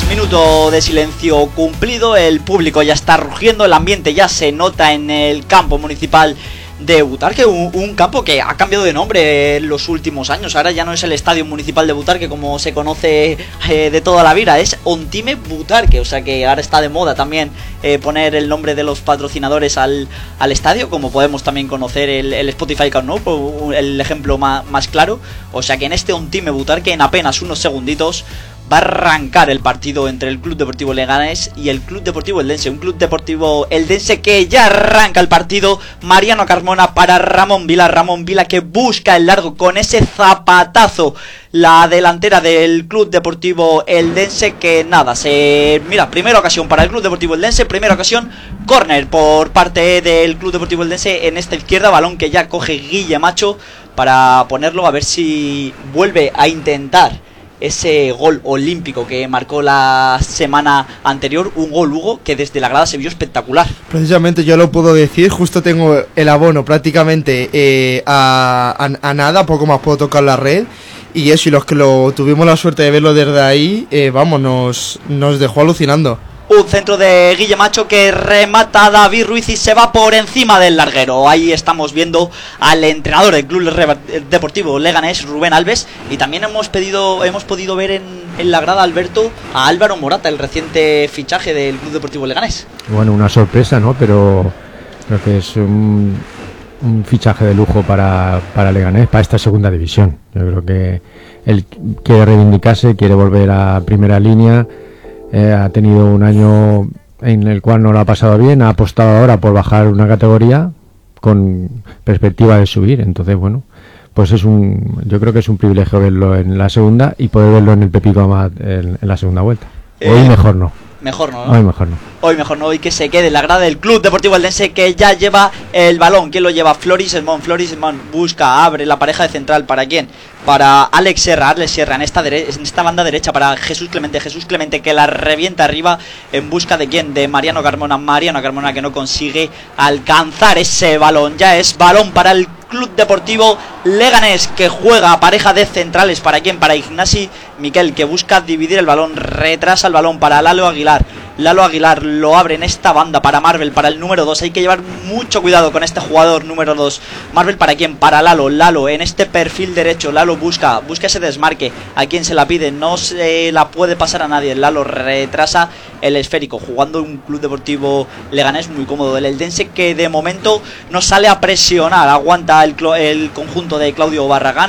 minuto de silencio cumplido, el público ya está rugiendo, el ambiente ya se nota en el campo municipal de Butarque, un campo que ha cambiado de nombre en los últimos años. Ahora ya no es el Estadio Municipal de Butarque como se conoce de toda la vida, es Ontime Butarque, o sea que ahora está de moda también poner el nombre de los patrocinadores al estadio, como podemos también conocer el Spotify Camp Nou, el ejemplo más claro. O sea que en este Ontime Butarque, en apenas unos segunditos, va a arrancar el partido entre el Club Deportivo Leganés y el Club Deportivo Eldense. Un Club Deportivo Eldense que ya arranca el partido. Mariano Carmona para Ramón Vila. Ramón Vila que busca el largo con ese zapatazo. La delantera del Club Deportivo Eldense que nada, mira, primera ocasión para el Club Deportivo Eldense. Primera ocasión, córner por parte del Club Deportivo Eldense en esta izquierda. Balón que ya coge Guille Macho para ponerlo, a ver si vuelve a intentar ese gol olímpico que marcó la semana anterior, un gol, Hugo, que desde la grada se vio espectacular. Precisamente yo lo puedo decir, justo tengo el abono prácticamente a nada, poco más puedo tocar la red, y eso, y los que lo tuvimos la suerte de verlo desde ahí, vamos, nos dejó alucinando. Un centro de Guille Macho que remata a David Ruiz y se va por encima del larguero. Ahí estamos viendo al entrenador del Club Deportivo Leganés, Rubén Alves. Y también hemos podido ver en la grada, Alberto, a Álvaro Morata, el reciente fichaje del Club Deportivo Leganés. Bueno, una sorpresa, ¿no? Pero creo que es un fichaje de lujo para Leganés, para esta segunda división. Yo creo que él quiere reivindicarse, quiere volver a primera línea. Ha tenido un año en el cual no lo ha pasado bien, ha apostado ahora por bajar una categoría con perspectiva de subir. Entonces, bueno, pues yo creo que es un privilegio verlo en la segunda y poder verlo en el Pepico Amat en la segunda vuelta. Hoy mejor no. Mejor no, ¿no? Hoy mejor no. Hoy mejor no, y que se quede en la grada del Club Deportivo Eldense, que ya lleva el balón. ¿Quién lo lleva? Floris Esmón busca, abre la pareja de central. ¿Para quién? Para Alex Serra en esta banda derecha para Jesús Clemente que la revienta arriba en busca de quién, de Mariano Carmona que no consigue alcanzar ese balón. Ya es balón para el Club Deportivo Leganés, que juega a pareja de centrales. ¿Para quién? Para Ignasi Miquel, que busca dividir el balón, retrasa el balón para Lalo Aguilar lo abre en esta banda para Marvel, para el número 2. Hay que llevar mucho cuidado con este jugador número 2. Marvel, ¿para quién? Para Lalo en este perfil derecho. Lalo busca ese desmarque. ¿A quién se la pide? No se la puede pasar a nadie. Lalo retrasa el esférico, jugando un Club Deportivo Leganés muy cómodo. El Eldense, que de momento no sale a presionar, aguanta el conjunto de Claudio Barragán,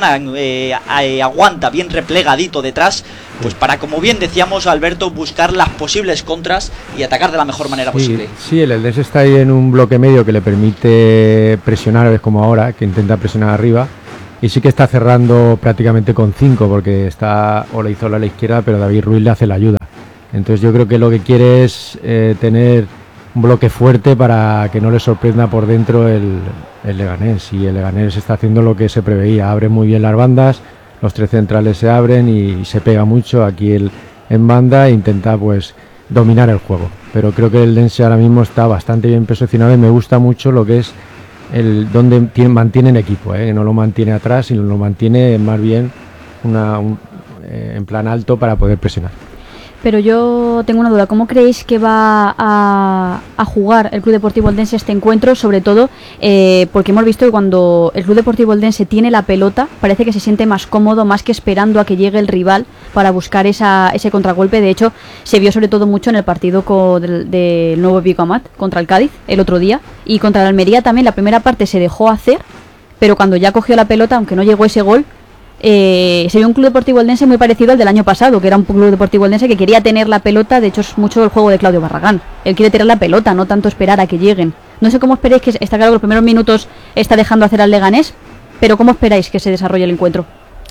aguanta bien replegadito detrás, pues para, como bien decíamos, Alberto, buscar las posibles contras y atacar de la mejor manera posible. Sí, el Eldense está ahí en un bloque medio que le permite presionar, ves como ahora, que intenta presionar arriba, y sí que está cerrando prácticamente con 5, porque está Olaizola a la izquierda, pero David Ruiz le hace la ayuda. Entonces yo creo que lo que quiere es tener un bloque fuerte para que no le sorprenda por dentro el Leganés, y el Leganés está haciendo lo que se preveía, abre muy bien las bandas, los 3 centrales se abren y se pega mucho aquí en banda e intenta pues dominar el juego, pero creo que el Eldense ahora mismo está bastante bien posicionado y me gusta mucho lo que es donde mantiene el equipo, que no lo mantiene atrás, sino lo mantiene más bien en plan alto para poder presionar. Pero yo tengo una duda, ¿cómo creéis que va a jugar el Club Deportivo Eldense este encuentro? Sobre todo porque hemos visto que cuando el Club Deportivo Eldense tiene la pelota, parece que se siente más cómodo, más que esperando a que llegue el rival para buscar ese contragolpe. De hecho, se vio sobre todo mucho en el partido del nuevo Pepico Amat contra el Cádiz el otro día, y contra el Almería también. La primera parte se dejó hacer, pero cuando ya cogió la pelota, aunque no llegó ese gol, se vio un Club Deportivo Eldense muy parecido al del año pasado, que era un Club Deportivo Eldense que quería tener la pelota. De hecho, es mucho el juego de Claudio Barragán, él quiere tener la pelota, no tanto esperar a que lleguen. No sé cómo esperáis, que está claro que los primeros minutos está dejando hacer al Leganés, pero ¿cómo esperáis que se desarrolle el encuentro?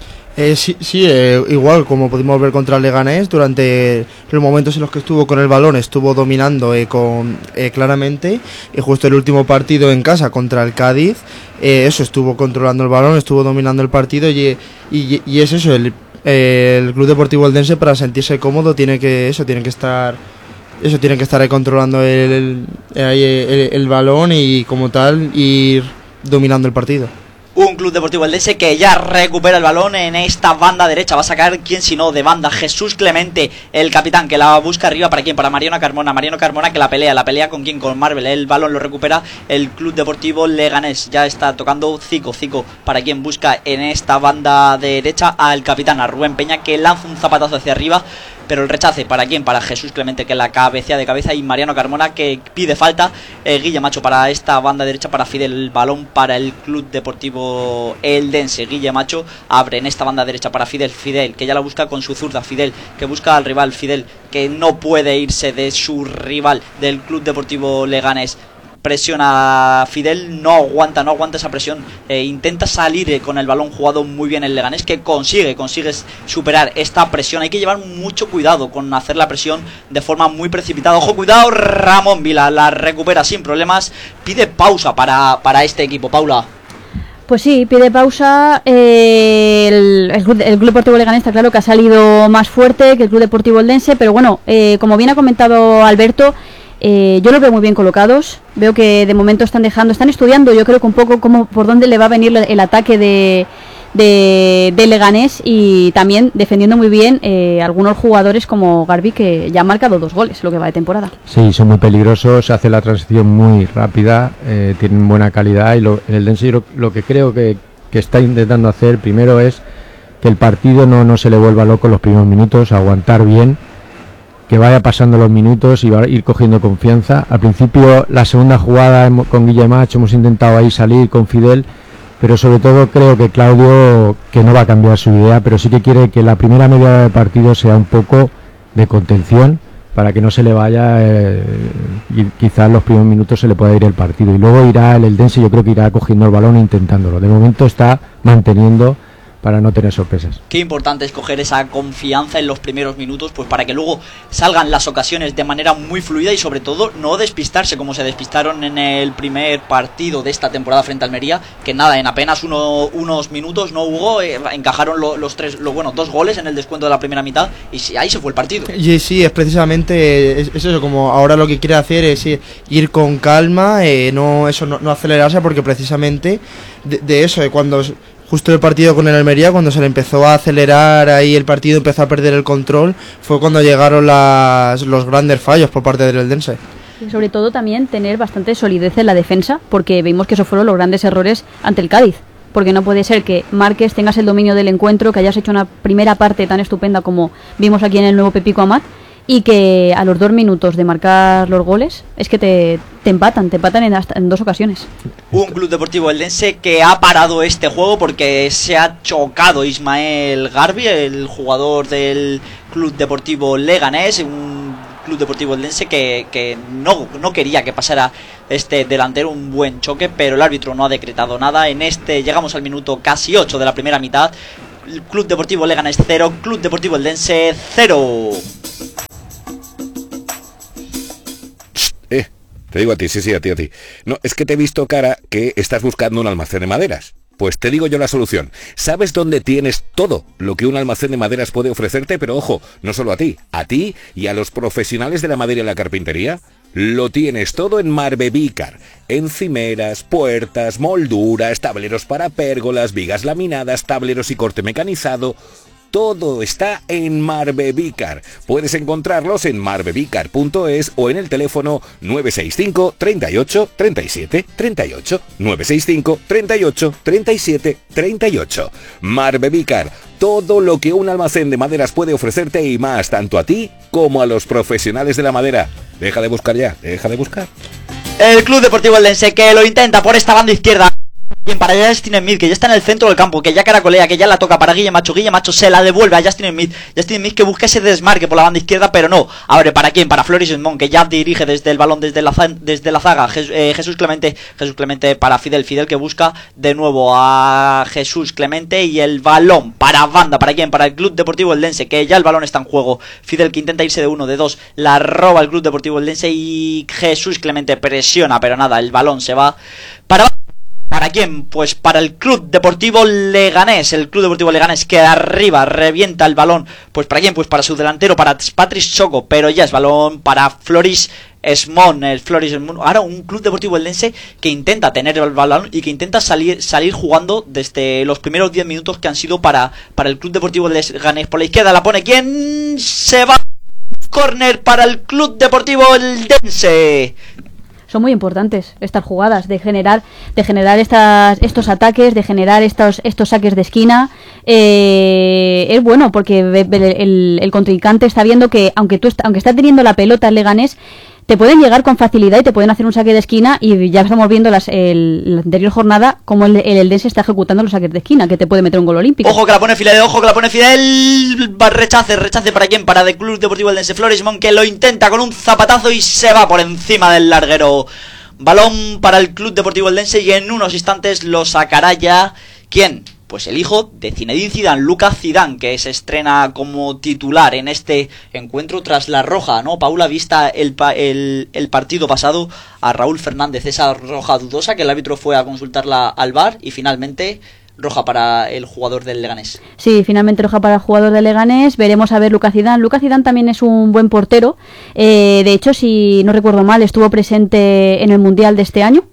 Igual como pudimos ver contra el Leganés, durante los momentos en los que estuvo con el balón estuvo dominando claramente, y justo el último partido en casa contra el Cádiz, estuvo controlando el balón, estuvo dominando el partido, y es eso, el Club Deportivo Eldense, para sentirse cómodo tiene que estar ahí controlando el balón y como tal ir dominando el partido. Un Club Deportivo Eldense que ya recupera el balón en esta banda derecha. Va a sacar, quién si no, de banda, Jesús Clemente, el capitán, que la busca arriba. ¿Para quién? Para Mariano Carmona. Mariano Carmona que la pelea con quién, con Marvel. El balón lo recupera el Club Deportivo Leganés. Ya está tocando Zico. ¿Para quién? Busca en esta banda derecha al capitán, a Rubén Peña, que lanza un zapatazo hacia arriba, pero el rechace, ¿para quién? Para Jesús Clemente, que la cabecea de cabeza, y Mariano Carmona, que pide falta. Guille Macho para esta banda derecha, para Fidel, el balón para el Club Deportivo Eldense. Guille Macho abre en esta banda derecha para Fidel, que ya la busca con su zurda. Fidel, que busca al rival. Fidel, que no puede irse de su rival del Club Deportivo Leganés. Presiona Fidel, no aguanta esa presión, intenta salir con el balón jugado muy bien el Leganés, que consigue superar esta presión. Hay que llevar mucho cuidado con hacer la presión de forma muy precipitada. Ojo, cuidado, Ramón Vila la recupera sin problemas, pide pausa para este equipo. Paula. Pues sí, pide pausa. El Club Deportivo Leganés está claro que ha salido más fuerte que el Club Deportivo Eldense, pero bueno, como bien ha comentado Alberto, yo los veo muy bien colocados. Veo que de momento están estudiando, yo creo que un poco por dónde le va a venir el ataque de Leganés, y también defendiendo muy bien algunos jugadores como Garbi, que ya ha marcado 2 goles lo que va de temporada. Sí, son muy peligrosos, hace la transición muy rápida, tienen buena calidad, y el Eldense lo que creo que está intentando hacer primero es que el partido no se le vuelva loco en los primeros minutos, aguantar bien, que vaya pasando los minutos y va a ir cogiendo confianza. Al principio, la segunda jugada con Guille Macho, hemos intentado ahí salir con Fidel, pero sobre todo creo que Claudio, que no va a cambiar su idea, pero sí que quiere que la primera media hora de partido sea un poco de contención, para que no se le vaya, y quizás los primeros minutos se le pueda ir el partido, y luego irá el Eldense, yo creo que irá cogiendo el balón e intentándolo. De momento está manteniendo, para no tener sorpresas. Qué importante es coger esa confianza en los primeros minutos, pues para que luego salgan las ocasiones de manera muy fluida, y sobre todo no despistarse como se despistaron en el primer partido de esta temporada frente a Almería, que nada, en apenas unos minutos, ¿no, Hugo? Encajaron los 2 goles en el descuento de la primera mitad, y ahí se fue el partido. Y sí, es precisamente es eso, como ahora lo que quiere hacer es ir con calma, no acelerarse, porque precisamente de eso, cuando justo el partido con el Almería, cuando se le empezó a acelerar ahí el partido, empezó a perder el control, fue cuando llegaron los grandes fallos por parte del Eldense. Y sobre todo también tener bastante solidez en la defensa, porque vimos que esos fueron los grandes errores ante el Cádiz. Porque no puede ser que marques, tengas el dominio del encuentro, que hayas hecho una primera parte tan estupenda como vimos aquí en el nuevo Pepico Amat, y que a los 2 minutos de marcar los goles es que te empatan en 2 ocasiones. Un Club Deportivo Eldense que ha parado este juego porque se ha chocado Ismael Garbi, el jugador del Club Deportivo Leganés. Un Club Deportivo Eldense que no quería que pasara este delantero, un buen choque, pero el árbitro no ha decretado nada. Llegamos al minuto casi 8 de la primera mitad. Club Deportivo Leganés 0, Club Deportivo Eldense 0. Te digo a ti, sí, a ti. No, es que te he visto cara que estás buscando un almacén de maderas. Pues te digo yo la solución. ¿Sabes dónde tienes todo lo que un almacén de maderas puede ofrecerte? Pero ojo, no solo a ti y a los profesionales de la madera y la carpintería. Lo tienes todo en Marbevícar. Encimeras, puertas, molduras, tableros para pérgolas, vigas laminadas, tableros y corte mecanizado. Todo está en Marbevícar. Puedes encontrarlos en marbevícar.es o en el teléfono 965 38 37 38. 965 38 37 38. Marbevícar. Todo lo que un almacén de maderas puede ofrecerte y más, tanto a ti como a los profesionales de la madera. Deja de buscar ya, deja de buscar. El Club Deportivo Eldense que lo intenta por esta banda izquierda. Bien, para Justin Smith, que ya está en el centro del campo, que ya caracolea, que ya la toca para Guille Macho se la devuelve a Justin Smith que busca ese desmarque por la banda izquierda, pero no. Abre ¿para quién? Para Floris Edmond, que ya dirige desde el balón, desde la zaga. Jesús Clemente para Fidel, que busca de nuevo a Jesús Clemente, y el balón para banda, ¿para quién? Para el Club Deportivo Eldense, que ya el balón está en juego. Fidel, que intenta irse de 1, de 2, la roba el Club Deportivo Eldense, y Jesús Clemente presiona, pero nada, el balón se va para ¿Para quién? Pues para el Club Deportivo Leganés. El Club Deportivo Leganés que arriba revienta el balón. Pues ¿para quién? Pues para su delantero, para Patrick Choco. Pero ya es balón para Floris Esmond. El Floris Esmond. Ahora un Club Deportivo Eldense que intenta tener el balón y que intenta salir jugando desde los primeros 10 minutos que han sido para el Club Deportivo Leganés. Por la izquierda la pone ¿quién? Se va. Córner para el Club Deportivo Eldense. Son muy importantes estas jugadas de generar estos ataques, de generar estos saques de esquina. Es bueno porque el contrincante está viendo que aunque está teniendo la pelota el Leganés, te pueden llegar con facilidad y te pueden hacer un saque de esquina, y ya estamos viendo la anterior jornada como el Eldense está ejecutando los saques de esquina, que te puede meter un gol olímpico. Ojo que la pone Fidel, rechace ¿para quién? Para el Club Deportivo Eldense. Floris Esmond que lo intenta con un zapatazo y se va por encima del larguero. Balón para el Club Deportivo Eldense y en unos instantes lo sacará ya ¿quién? Pues el hijo de Zinedine Zidane, Lucas Zidane, que se estrena como titular en este encuentro tras la roja, ¿no? Paula, vista el partido pasado a Raúl Fernández, esa roja dudosa que el árbitro fue a consultarla al VAR y finalmente roja para el jugador del Leganés. Sí, finalmente roja para el jugador del Leganés. Veremos a ver Lucas Zidane. Lucas Zidane también es un buen portero. De hecho, si no recuerdo mal, estuvo presente en el Mundial de este año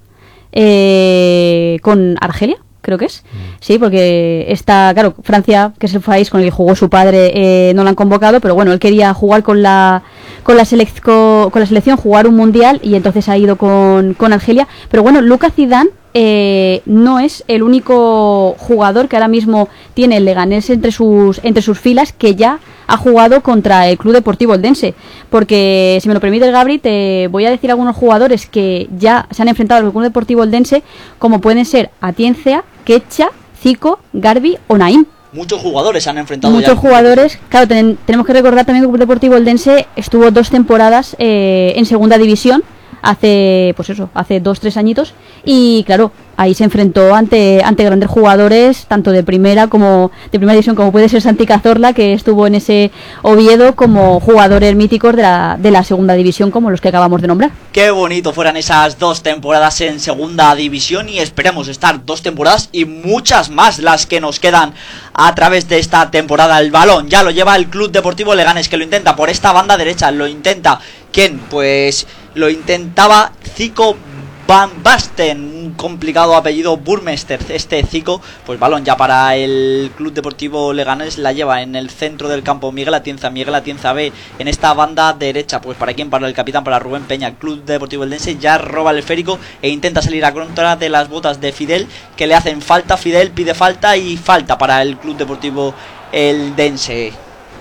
con Argelia. Creo que es, sí, porque está, claro, Francia, que es el país con el que jugó su padre, no lo han convocado, pero bueno, él quería jugar con la selección, jugar un mundial, y entonces ha ido con Argelia. Pero bueno, Lucas Zidane no es el único jugador que ahora mismo tiene el Leganés entre sus filas que ya ha jugado contra el Club Deportivo Eldense, porque si me lo permite el Gabri, te voy a decir algunos jugadores que ya se han enfrentado al Club Deportivo Eldense, como pueden ser Atienza, Quecha, Zico, Garbi o Naim. Muchos jugadores se han enfrentado. Muchos jugadores, claro, tenemos que recordar también que el Club Deportivo Eldense estuvo 2 temporadas en segunda división, hace 2-3 añitos, y claro, ahí se enfrentó ante grandes jugadores, tanto de primera división, como puede ser Santi Cazorla, que estuvo en ese Oviedo, como jugadores míticos de la segunda división, como los que acabamos de nombrar. Qué bonito fueran esas 2 temporadas en segunda división, y esperemos estar 2 temporadas y muchas más las que nos quedan a través de esta temporada. El balón ya lo lleva el Club Deportivo Leganés, que lo intenta por esta banda derecha. Lo intenta ¿quién? Pues lo intentaba Zico Van Basten, un complicado apellido, Burmester, este Zico. Pues balón ya para el Club Deportivo Leganés, la lleva en el centro del campo Miguel Atienza B en esta banda derecha. Pues para quién, para el capitán, para Rubén Peña. El Club Deportivo Eldense ya roba el esférico e intenta salir a contra de las botas de Fidel, que le hacen falta. Fidel pide falta y falta para el Club Deportivo Eldense.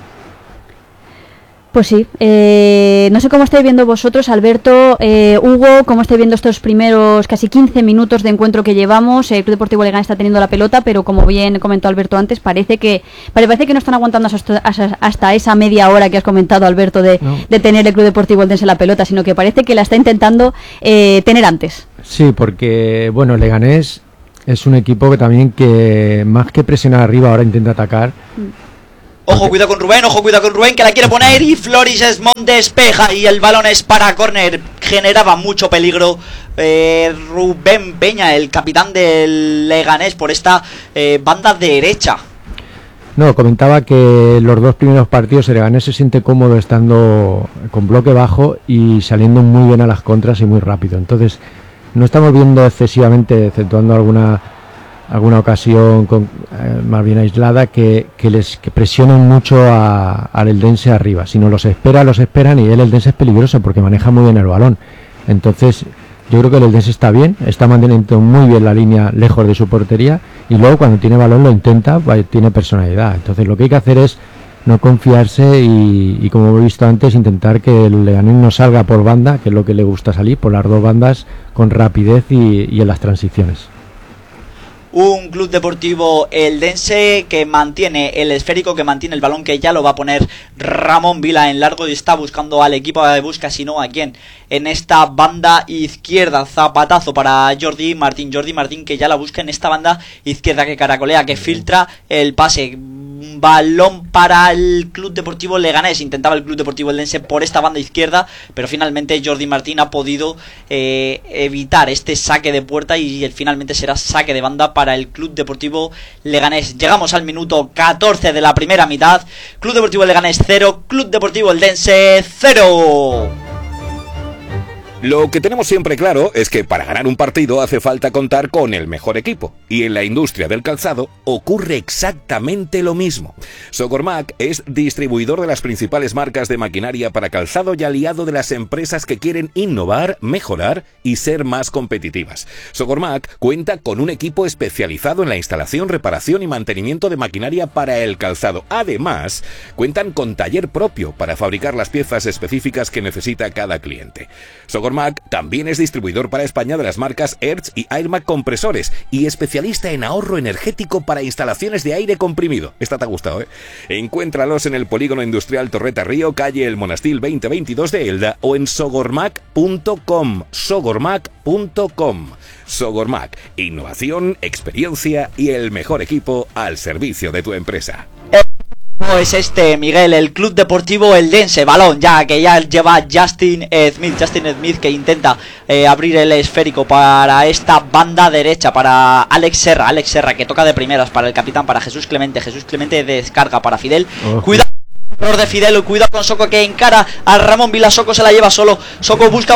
Pues sí, no sé cómo estáis viendo vosotros, Alberto, Hugo, cómo estáis viendo estos primeros casi 15 minutos de encuentro que llevamos. El Club Deportivo Leganés está teniendo la pelota, pero como bien comentó Alberto antes, parece que no están aguantando hasta esa media hora que has comentado, Alberto, de tener el Club Deportivo Eldense la pelota, sino que parece que la está intentando tener antes. Sí, porque bueno, Leganés es un equipo que más que presionar arriba ahora intenta atacar. Ojo, cuidado con Rubén, que la quiere poner, y Floris Esmond despeja y el balón es para córner. Generaba mucho peligro Rubén Peña, el capitán del Leganés, por esta banda derecha. No, comentaba que los 2 primeros partidos el Leganés se siente cómodo estando con bloque bajo y saliendo muy bien a las contras y muy rápido. Entonces no estamos viendo excesivamente, exceptuando alguna ocasión más bien aislada, que presionen mucho al Eldense arriba, sino los esperan, y el Eldense es peligroso porque maneja muy bien el balón. Entonces yo creo que el Eldense está manteniendo muy bien la línea lejos de su portería, y luego cuando tiene balón lo intenta, tiene personalidad. Entonces lo que hay que hacer es no confiarse y como hemos visto antes, intentar que el Leganés no salga por banda, que es lo que le gusta salir, por las 2 bandas con rapidez y en las transiciones. Un Club Deportivo Eldense que mantiene el esférico, que mantiene el balón, que ya lo va a poner Ramón Vila en largo y está buscando al equipo, busca si no a quién en esta banda izquierda. Zapatazo para Jordi Martín que ya la busca en esta banda izquierda, que caracolea, que filtra el pase. Balón para el Club Deportivo Leganés. Intentaba el Club Deportivo Eldense por esta banda izquierda, pero finalmente Jordi Martín ha podido evitar este saque de puerta y finalmente será saque de banda para el Club Deportivo Leganés. Llegamos al minuto 14 de la primera mitad. Club Deportivo Leganés 0, Club Deportivo Eldense 0. Lo que tenemos siempre claro es que para ganar un partido hace falta contar con el mejor equipo. Y en la industria del calzado ocurre exactamente lo mismo. Sogormac es distribuidor de las principales marcas de maquinaria para calzado y aliado de las empresas que quieren innovar, mejorar y ser más competitivas. Sogormac cuenta con un equipo especializado en la instalación, reparación y mantenimiento de maquinaria para el calzado. Además, cuentan con taller propio para fabricar las piezas específicas que necesita cada cliente. Sogormac también es distribuidor para España de las marcas Hertz y Airmac Compresores y especialista en ahorro energético para instalaciones de aire comprimido. Esta te ha gustado, ¿eh? Encuéntralos en el Polígono Industrial Torreta Río, calle El Monastil 2022 de Elda, o en sogormac.com. Sogormac.com. Sogormac, innovación, experiencia y el mejor equipo al servicio de tu empresa. Es este, Miguel, el Club Deportivo Eldense. Balón ya que ya lleva Justin Smith, que intenta abrir el esférico para esta banda derecha, para Alex Serra, que toca de primeras para el capitán, para Jesús Clemente descarga para Fidel. Cuidado de Fidel, cuidado con Soko, que encara a Ramón Vila. Soko se la lleva solo. Soko busca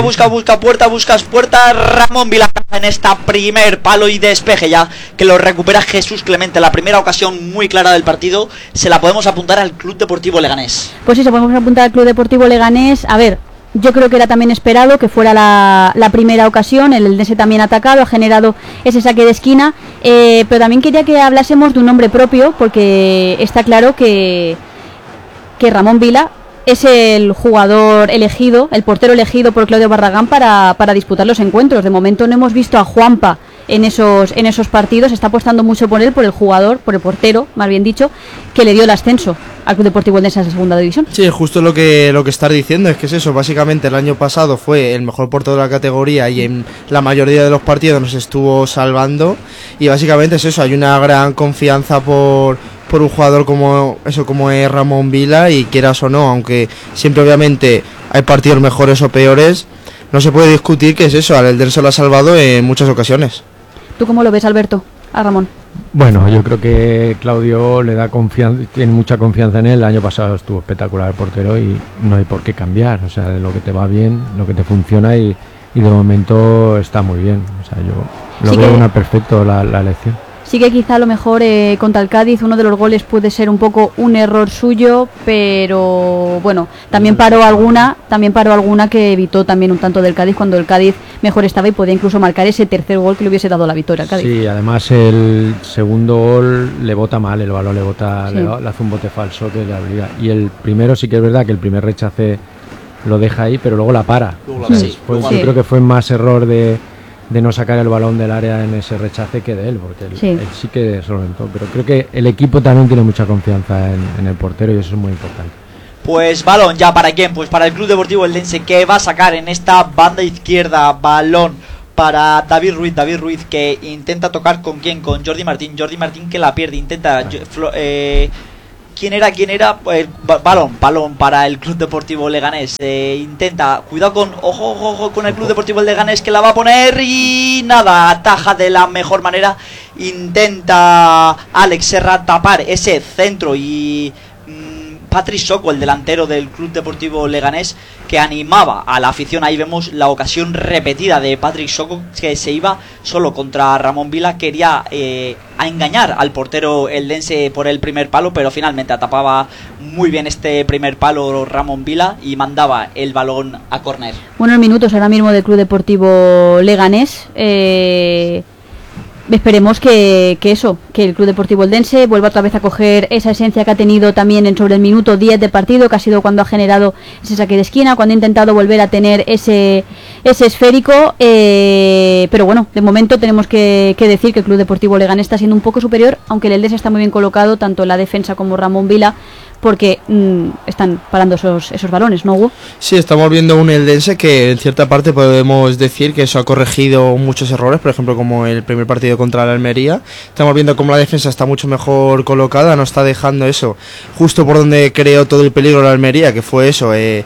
puerta. Ramón Vila en esta primer palo y despeje ya, que lo recupera Jesús Clemente. La primera ocasión muy clara del partido se la podemos apuntar al Club Deportivo Leganés. Pues sí, se podemos apuntar al Club Deportivo Leganés. A ver, yo creo que era también esperado que fuera la primera ocasión. El Eldense también ha atacado, ha generado ese saque de esquina, pero también quería que hablásemos de un nombre propio, porque está claro que Ramón Vila es el jugador elegido, el portero elegido por Claudio Barragán para disputar los encuentros. De momento no hemos visto a Juanpa en esos partidos. Está apostando mucho por él, por el jugador, por el portero, más bien dicho, que le dio el ascenso al Club Deportivo Eldense a la segunda división. Sí, justo lo que estás diciendo es que es eso. Básicamente el año pasado fue el mejor portero de la categoría y en la mayoría de los partidos nos estuvo salvando, y básicamente es eso, hay una gran confianza por un jugador como es Ramón Vila, y quieras o no, aunque siempre obviamente hay partidos mejores o peores, no se puede discutir que es eso, al Eldense lo ha salvado en muchas ocasiones. ¿Tú cómo lo ves, Alberto, a Ramón? Bueno, yo creo que Claudio le da confianza, tiene mucha confianza en él. El año pasado estuvo espectacular el portero y no hay por qué cambiar. O sea, de lo que te va bien, lo que te funciona, y de momento está muy bien. O sea, yo lo veo una perfecta la elección. Sí que quizá a lo mejor contra el Cádiz uno de los goles puede ser un poco un error suyo, pero bueno, también paró alguna que evitó también un tanto del Cádiz, cuando el Cádiz mejor estaba y podía incluso marcar ese tercer gol que le hubiese dado la victoria al Cádiz. Sí, además el segundo gol le bota mal, el balón le hace un bote falso que le obliga. Y el primero sí que es verdad que el primer rechace lo deja ahí, pero luego la para. Yo creo que fue más error de no sacar el balón del área en ese rechace que de él, porque él sí que solventó, pero creo que el equipo también tiene mucha confianza en el portero, y eso es muy importante. Pues balón ya para quién, pues para el Club Deportivo Eldense, que va a sacar en esta banda izquierda. Balón para David Ruiz, que intenta tocar con quién, con Jordi Martín que la pierde, intenta ¿Quién era? Balón para el Club Deportivo Leganés. Intenta, cuidado con, ojo con el Club Deportivo Leganés, que la va a poner y nada, ataja de la mejor manera. Intenta Alex Serra tapar ese centro y Patrick Soko, el delantero del Club Deportivo Leganés, que animaba a la afición. Ahí vemos la ocasión repetida de Patrick Soko, que se iba solo contra Ramón Vila. Quería a engañar al portero eldense por el primer palo, pero finalmente atapaba muy bien este primer palo Ramón Vila y mandaba el balón a córner. Buenos minutos ahora mismo del Club Deportivo Leganés. Esperemos que el Club Deportivo Eldense vuelva otra vez a coger esa esencia que ha tenido también sobre el minuto 10 de partido, que ha sido cuando ha generado ese saque de esquina, cuando ha intentado volver a tener ese ese esférico, pero bueno, de momento tenemos que decir que el Club Deportivo Leganés está siendo un poco superior, aunque el Eldense está muy bien colocado, tanto en la defensa como Ramón Vila, porque están parando esos balones, ¿no, Hugo? Sí, estamos viendo un Eldense que en cierta parte podemos decir que eso ha corregido muchos errores, por ejemplo como el primer partido contra la Almería. Estamos viendo cómo la defensa está mucho mejor colocada, no está dejando eso justo por donde creó todo el peligro la Almería, que fue eso, el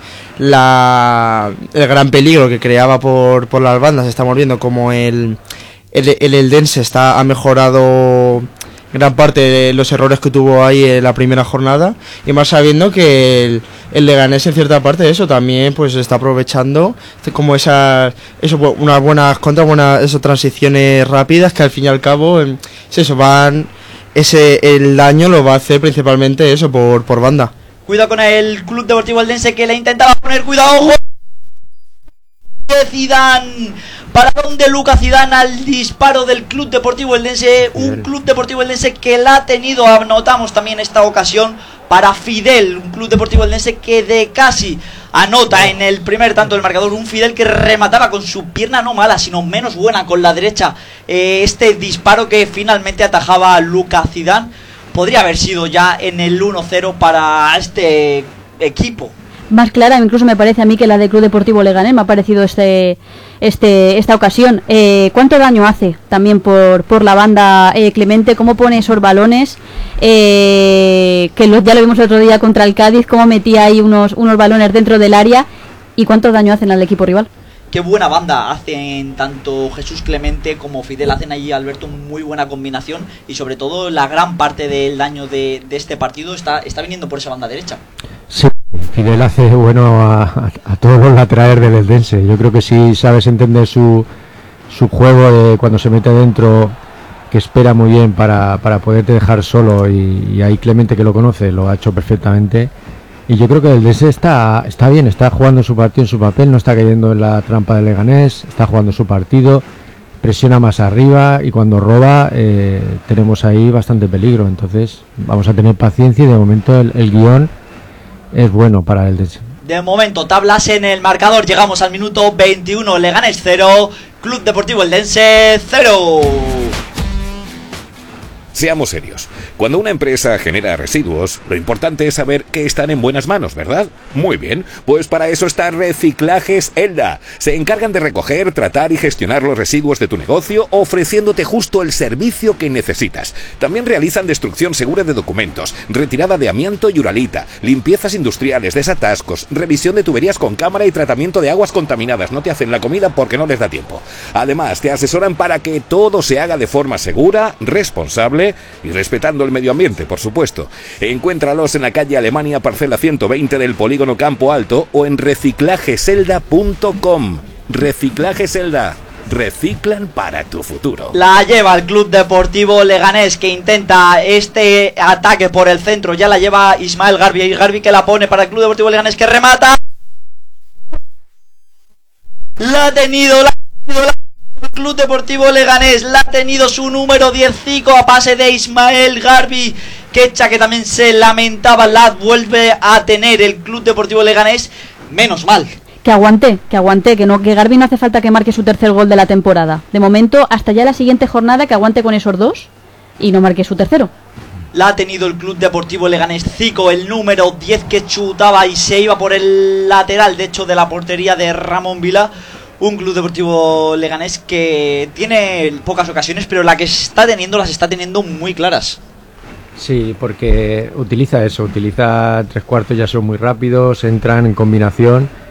gran peligro que creaba por las bandas. Estamos viendo como el Eldense ha mejorado gran parte de los errores que tuvo ahí en la primera jornada, y más sabiendo que el Leganés en cierta parte de eso también pues está aprovechando como unas buenas contras, esas transiciones rápidas que al fin y al cabo el daño lo va a hacer principalmente eso por banda. Cuidado con el Club Deportivo Eldense, que le intentaba poner cuidado. ¡Ojo! Zidane, paradón de Lucas Zidane al disparo del Club Deportivo Eldense, un Club Deportivo Eldense que la ha tenido, anotamos también esta ocasión para Fidel, un Club Deportivo Eldense que de casi anota en el primer tanto del marcador, un Fidel que remataba con su pierna no mala, sino menos buena, con la derecha, este disparo que finalmente atajaba a Lucas Zidane. Podría haber sido ya en el 1-0 para este equipo. Más clara, incluso me parece a mí, que la del Club Deportivo Leganés. Me ha parecido esta ocasión. ¿Cuánto daño hace también por la banda Clemente? ¿Cómo pone esos balones? Ya lo vimos el otro día contra el Cádiz, cómo metía ahí unos balones dentro del área. ¿Y cuánto daño hacen al equipo rival? Qué buena banda hacen tanto Jesús Clemente como Fidel, hacen allí, Alberto, muy buena combinación, y sobre todo la gran parte del daño de este partido está viniendo por esa banda derecha. Sí, Fidel hace bueno a todos los laterales del Eldense. Yo creo que si sabes entender su juego cuando se mete dentro, que espera muy bien para poderte dejar solo, y ahí Clemente, que lo conoce, lo ha hecho perfectamente. Y yo creo que el Eldense está bien, está jugando su partido en su papel, no está cayendo en la trampa del Leganés, está jugando su partido, presiona más arriba, y cuando roba tenemos ahí bastante peligro. Entonces vamos a tener paciencia, y de momento el guión es bueno para el Eldense. De momento, tablas en el marcador, llegamos al minuto 21, Leganés 0, Club Deportivo Eldense 0. Seamos serios. Cuando una empresa genera residuos, lo importante es saber que están en buenas manos, ¿verdad? Muy bien, pues para eso está Reciclajes Elda. Se encargan de recoger, tratar y gestionar los residuos de tu negocio, ofreciéndote justo el servicio que necesitas. También realizan destrucción segura de documentos, retirada de amianto y uralita, limpiezas industriales, desatascos, revisión de tuberías con cámara y tratamiento de aguas contaminadas. No te hacen la comida porque no les da tiempo. Además, te asesoran para que todo se haga de forma segura, responsable y respetando el medio ambiente, por supuesto. Encuéntralos en la calle Alemania, parcela 120 del Polígono Campo Alto, o en reciclajeselda.com. Reciclajes Elda. Reciclan para tu futuro. La lleva el Club Deportivo Leganés, que intenta este ataque por el centro. Ya la lleva Ismael Garbi. Y Garbi, que la pone para el Club Deportivo Leganés, que remata. La ha tenido el Club Deportivo Leganés, la ha tenido su número 10, a pase de Ismael Garbi. Quecha, que también se lamentaba, la vuelve a tener el Club Deportivo Leganés. Menos mal. Que aguante, que Garbi no hace falta que marque su tercer gol de la temporada. De momento, hasta ya la siguiente jornada, que aguante con esos dos y no marque su tercero. La ha tenido el Club Deportivo Leganés. Zico, el número 10, que chutaba y se iba por el lateral, de hecho, de la portería de Ramón Vila. Un Club Deportivo Leganés que tiene pocas ocasiones, pero las está teniendo muy claras. Sí, porque utiliza tres cuartos, ya son muy rápidos, entran en combinación